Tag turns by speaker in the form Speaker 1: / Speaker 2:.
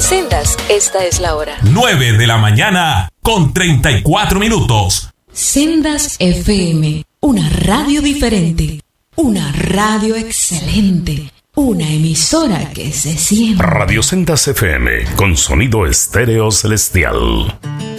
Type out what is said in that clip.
Speaker 1: En Sendas, esta es la hora.
Speaker 2: 9 de la mañana con 34 minutos.
Speaker 3: Sendas FM, una radio diferente, una radio excelente, una emisora que se siente.
Speaker 4: Radio Sendas FM, con sonido estéreo celestial.